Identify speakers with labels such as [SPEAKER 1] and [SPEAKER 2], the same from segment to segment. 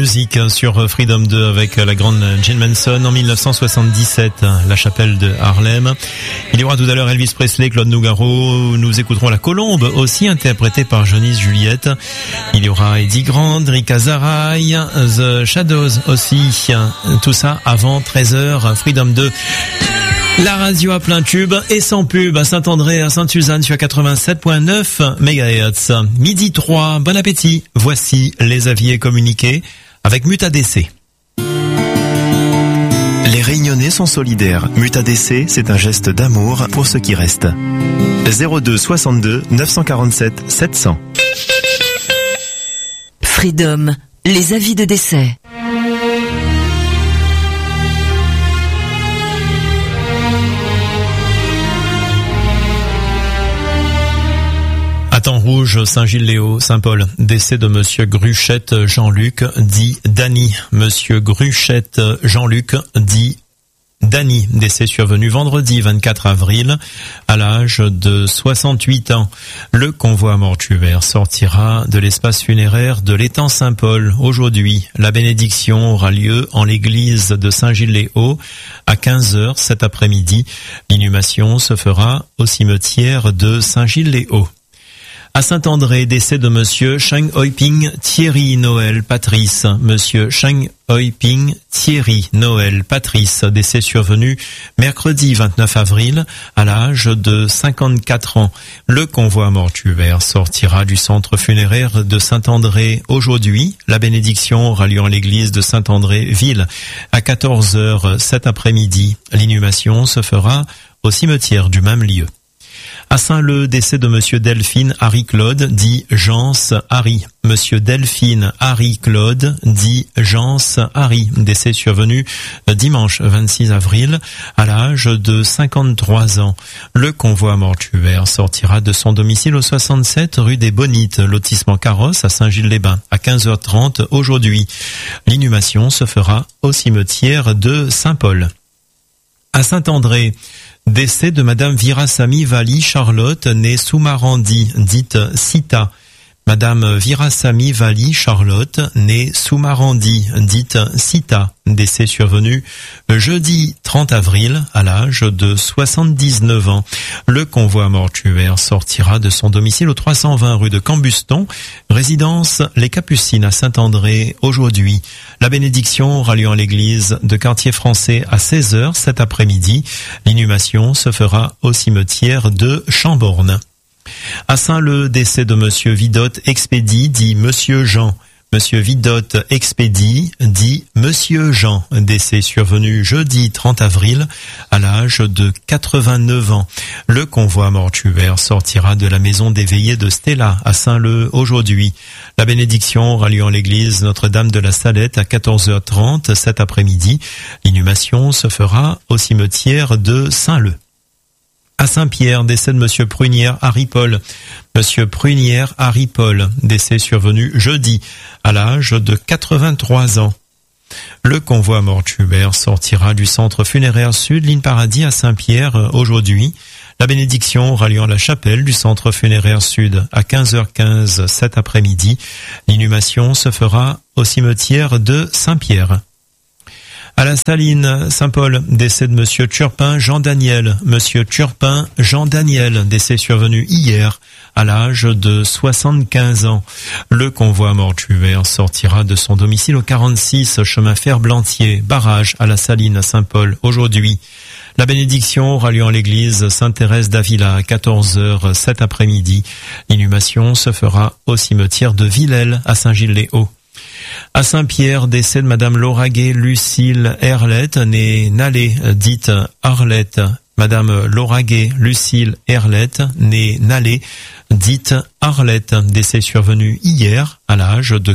[SPEAKER 1] musique sur Freedom 2 avec la grande Jane Manson en 1977, la chapelle de Harlem. Il y aura tout à l'heure Elvis Presley, Claude Nougaro. Nous écouterons La Colombe, aussi interprétée par Johnny Juliette. Il y aura Eddie Grant, Rick Azaray, The Shadows aussi. Tout ça avant 13h, Freedom 2. La radio à plein tube et sans pub à Saint-André, à Sainte-Suzanne sur 87.9 MHz. Midi 3, bon appétit. Voici les avis et communiqués avec Mutadc.
[SPEAKER 2] Les Réunionnais sont solidaires. Mutadc, c'est un geste d'amour pour ceux qui restent. 02 62 947 700.
[SPEAKER 3] Freedom, les avis de décès.
[SPEAKER 1] Temps rouge, Saint-Gilles-Léo, Saint-Paul. Décès de monsieur Gruchette Jean-Luc, dit Dany. Monsieur Gruchette Jean-Luc, dit Dany. Décès survenu vendredi 24 avril à l'âge de 68 ans. Le convoi mortuaire sortira de l'espace funéraire de l'étang Saint-Paul. Aujourd'hui, la bénédiction aura lieu en l'église de Saint-Gilles-les-Hauts à 15h cet après-midi. L'inhumation se fera au cimetière de Saint-Gilles-les-Hauts. À Saint-André, décès de monsieur Sheng Hoiping Thierry Noël Patrice. Monsieur Sheng Hoiping Thierry Noël Patrice, décès survenu mercredi 29 avril à l'âge de 54 ans. Le convoi mortuaire sortira du centre funéraire de Saint-André aujourd'hui. La bénédiction aura lieu en l'église de Saint-André-Ville à 14h cet après-midi. L'inhumation se fera au cimetière du même lieu. À Saint-Leu, décès de monsieur Delphine Harry Claude, dit Jeans Harry. Monsieur Delphine Harry Claude, dit Jeans Harry. Décès survenu dimanche 26 avril à l'âge de 53 ans. Le convoi mortuaire sortira de son domicile au 67 rue des Bonites, lotissement Carrosse à Saint-Gilles-les-Bains à 15h30 aujourd'hui. L'inhumation se fera au cimetière de Saint-Paul. À Saint-André, décès de madame Virasamy Vali Charlotte, née Soumarandi, dite Sita. Madame Virasamy Vali Charlotte, née Soumarandi, dite Sita. Décès survenu jeudi 30 avril à l'âge de 79 ans. Le convoi mortuaire sortira de son domicile au 320 rue de Cambuston, résidence Les Capucines à Saint-André aujourd'hui. La bénédiction aura lieu en l'église de Quartier Français à 16h cet après-midi. L'inhumation se fera au cimetière de Chamborne. À Saint-Leu, décès de monsieur Vidotte Expédie, dit monsieur Jean. Monsieur Vidotte Expédie, dit monsieur Jean. Décès survenu jeudi 30 avril à l'âge de 89 ans. Le convoi mortuaire sortira de la maison des veillées de Stella à Saint-Leu aujourd'hui. La bénédiction aura lieu en l'église Notre-Dame de la Salette à 14h30 cet après-midi. L'inhumation se fera au cimetière de Saint-Leu. À Saint-Pierre, décès de monsieur Prunière Harry Paul. Monsieur Prunière Harry Paul, décès survenu jeudi à l'âge de 83 ans. Le convoi mortuaire sortira du centre funéraire sud, ligne Paradis à Saint-Pierre aujourd'hui. La bénédiction aura lieu en la chapelle du centre funéraire sud à 15h15 cet après-midi. L'inhumation se fera au cimetière de Saint-Pierre. À la Saline, Saint-Paul, décès de monsieur Turpin Jean-Daniel. Monsieur Turpin Jean-Daniel, décès survenu hier à l'âge de 75 ans. Le convoi mortuaire sortira de son domicile au 46 chemin Ferblantier, barrage à la Saline à Saint-Paul aujourd'hui. La bénédiction aura lieu en l'église Sainte-Thérèse d'Avila à 14h cet après-midi. L'inhumation se fera au cimetière de Villèle à Saint-Gilles-les-Hauts. À Saint-Pierre, décès de madame Lauraguet Lucille Herlette, née Nalé, dite Arlette. Madame Lauraguet Lucille Herlette, née Nalé, dite Arlette. Décès survenu hier à l'âge de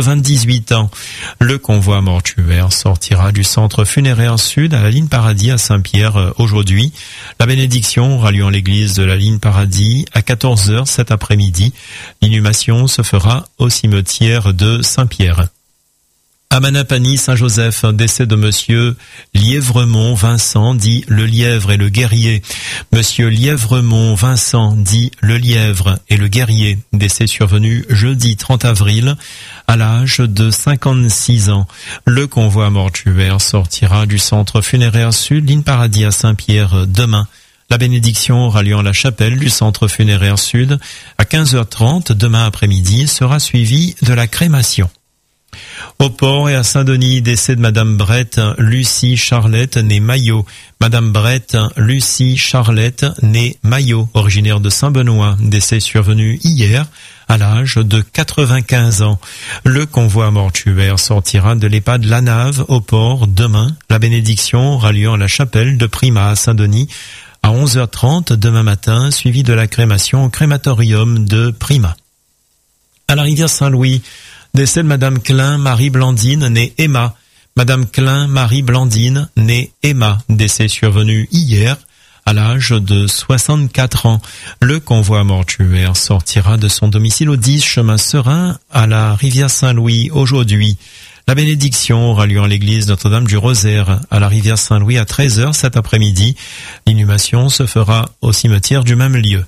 [SPEAKER 1] 98 ans. Le convoi mortuaire sortira du centre funéraire sud à la ligne Paradis à Saint-Pierre aujourd'hui. La bénédiction aura lieu en l'église de la ligne Paradis à 14h cet après-midi. L'inhumation se fera au cimetière de Saint-Pierre. À Manapani, Saint-Joseph, décès de monsieur Lièvremont Vincent, dit le lièvre et le guerrier. Monsieur Lièvremont Vincent, dit le lièvre et le guerrier, décès survenu jeudi 30 avril, à l'âge de 56 ans. Le convoi mortuaire sortira du centre funéraire sud, ligne Paradis à Saint-Pierre demain. La bénédiction aura lieu en la chapelle du centre funéraire sud à 15h30 demain après-midi, sera suivie de la crémation. Au Port et à Saint-Denis, décès de Madame Brette Lucie Charlette, née Maillot. Madame Brette Lucie Charlette, née Maillot, originaire de Saint-Benoît, décès survenu hier à l'âge de 95 ans. Le convoi mortuaire sortira de l'EHPAD La Nave au Port demain. La bénédiction aura lieu en la chapelle de Prima à Saint-Denis à 11h30 demain matin, suivi de la crémation au crématorium de Prima. À la rivière Saint-Louis, décès de Madame Klein Marie Blandine, née Emma. Madame Klein Marie Blandine, née Emma, décès survenu hier à l'âge de 64 ans. Le convoi mortuaire sortira de son domicile au 10 chemin Serein à la rivière Saint-Louis aujourd'hui. La bénédiction aura lieu en l'église Notre-Dame du Rosaire à la rivière Saint-Louis à 13h cet après-midi. L'inhumation se fera au cimetière du même lieu.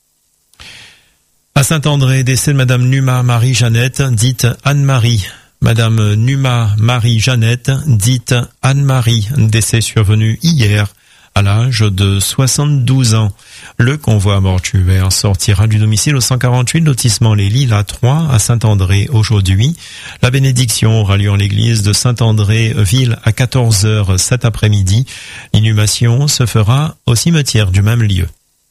[SPEAKER 1] À Saint-André, décès de Madame Numa Marie-Jeannette, dite Anne-Marie. Madame Numa Marie-Jeannette, dite Anne-Marie, décès survenu hier à l'âge de 72 ans. Le convoi mortuaire sortira du domicile au 148 lotissement Les Lilas 3 à Saint-André aujourd'hui. La bénédiction aura lieu en l'église de Saint-André-Ville à 14h cet après-midi. L'inhumation se fera au cimetière du même lieu.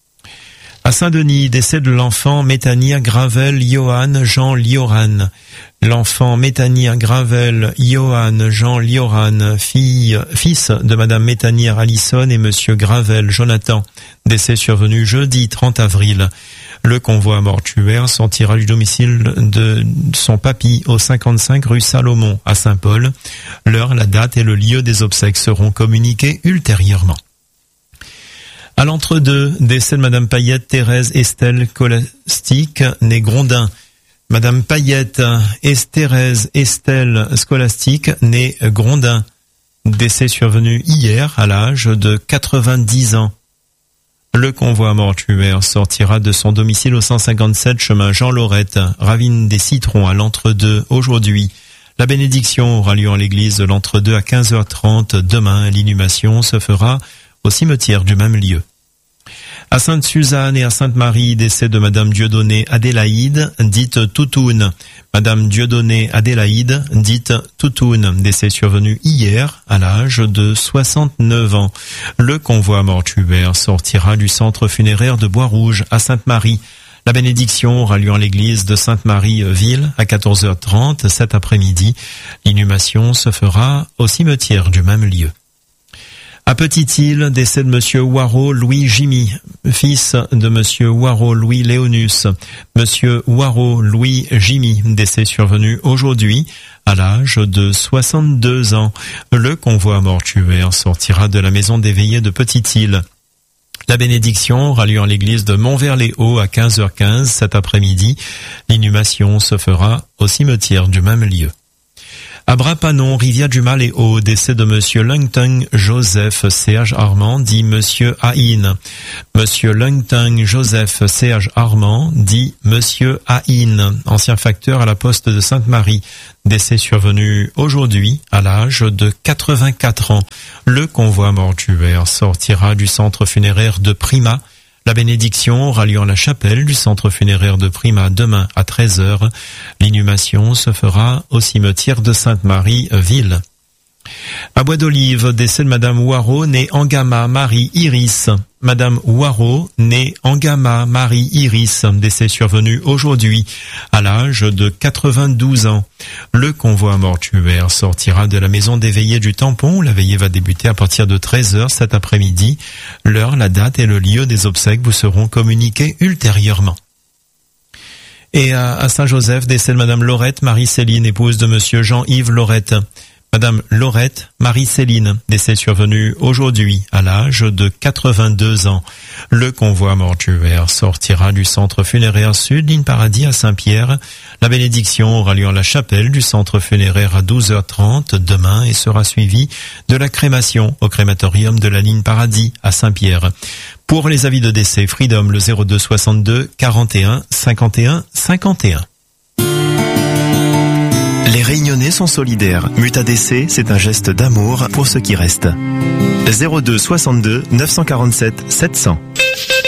[SPEAKER 1] À Saint-Denis, décès de l'enfant Métania Gravel Johan Jean Lioran. L'enfant Métania Gravel Johan Jean Lioran, fils de Madame Métania Allison et Monsieur Gravel Jonathan, décès survenu jeudi 30 avril. Le convoi mortuaire sortira du domicile de son papy au 55 rue Salomon à Saint-Paul. L'heure, la date et le lieu des obsèques seront communiqués ultérieurement. À l'entre-deux, décès de Madame Payette Thérèse Estelle Scolastique, née Grondin. Madame Payette Thérèse Estelle Scolastique, née Grondin. Décès survenu hier à l'âge de 90 ans. Le convoi mortuaire sortira de son domicile au 157 chemin Jean Laurette, ravine des Citrons à l'entre-deux aujourd'hui. La bénédiction aura lieu en l'église de l'entre-deux à 15h30 demain. L'inhumation se fera au cimetière du même lieu. À Sainte-Suzanne et à Sainte-Marie, décès de Madame Dieudonnée Adélaïde, dite Toutoune. Madame Dieudonnée Adélaïde, dite Toutoune, décès survenu hier à l'âge de 69 ans. Le convoi mortuaire sortira du centre funéraire de Bois-Rouge à Sainte-Marie. La bénédiction aura lieu en l'église de Sainte-Marie-Ville à 14h30 cet après-midi. L'inhumation se fera au cimetière du même lieu. À Petite-Île, décès de Monsieur Waro Louis Jimmy, fils de Monsieur Waro Louis Léonus. Monsieur Waro Louis Jimmy, décès survenu aujourd'hui à l'âge de 62 ans. Le convoi mortuaire sortira de la maison des veillées de Petite-Île. La bénédiction aura lieu en l'église de Montvert-les-Hauts à 15h15 cet après-midi. L'inhumation se fera au cimetière du même lieu. À Brapanon, Rivière-du-Mal-et-Haut, décès de Monsieur Lungtung Joseph C.H. Armand, dit Monsieur Haïn. Monsieur Lungtung Joseph C.H. Armand, dit Monsieur Haïn, ancien facteur à la poste de Sainte-Marie, décès survenu aujourd'hui à l'âge de 84 ans. Le convoi mortuaire sortira du centre funéraire de Prima. La bénédiction aura lieu en la chapelle du centre funéraire de Prima demain à 13h. L'inhumation se fera au cimetière de Sainte-Marie-Ville. À Bois d'Olive, décès de Madame Waro, née Angama Marie Iris. Madame Waro, née Angama Marie Iris, décès survenu aujourd'hui à l'âge de 92 ans. Le convoi mortuaire sortira de la maison des veillées du Tampon. La veillée va débuter à partir de 13h cet après-midi. L'heure, la date et le lieu des obsèques vous seront communiqués ultérieurement. Et à Saint-Joseph, décès de Madame Laurette Marie-Céline, épouse de Monsieur Jean-Yves Laurette. Madame Laurette Marie-Céline, décès survenu aujourd'hui à l'âge de 82 ans. Le convoi mortuaire sortira du centre funéraire sud, ligne Paradis à Saint-Pierre. La bénédiction aura lieu en la chapelle du centre funéraire à 12h30 demain et sera suivie de la crémation au crématorium de la ligne Paradis à Saint-Pierre. Pour les avis de décès, Freedom le 02 62 41 51 51.
[SPEAKER 2] Les Réunionnais sont solidaires. Mutadc, c'est un geste d'amour pour ceux qui restent. 02 62 947 700.